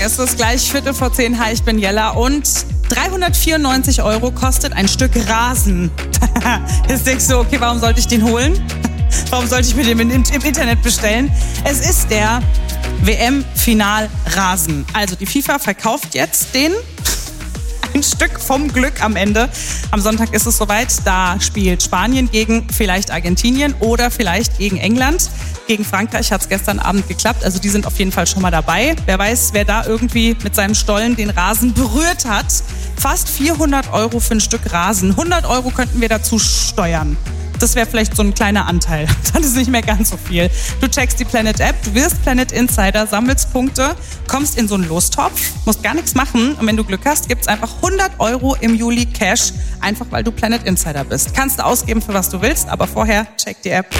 Es ist gleich 9:45. Hi, ich bin Jella und 394 € kostet ein Stück Rasen. Jetzt denkst du, okay, warum sollte ich den holen? Warum sollte ich mir den im Internet bestellen? Es ist der WM-Final-Rasen. Also die FIFA verkauft jetzt ein Stück vom Glück am Ende. Am Sonntag ist es soweit. Da spielt Spanien gegen vielleicht Argentinien oder vielleicht gegen England. Gegen Frankreich hat es gestern Abend geklappt. Also die sind auf jeden Fall schon mal dabei. Wer weiß, wer da irgendwie mit seinem Stollen den Rasen berührt hat. Fast 400 € für ein Stück Rasen. 100 € könnten wir dazu steuern. Das wäre vielleicht so ein kleiner Anteil. Dann ist nicht mehr ganz so viel. Du checkst die Planet App, du wirst Planet Insider, sammelst Punkte, kommst in so einen Lostopf, musst gar nichts machen. Und wenn du Glück hast, gibt's einfach 100 € im Juli Cash, einfach weil du Planet Insider bist. Kannst du ausgeben, für was du willst, aber vorher check die App.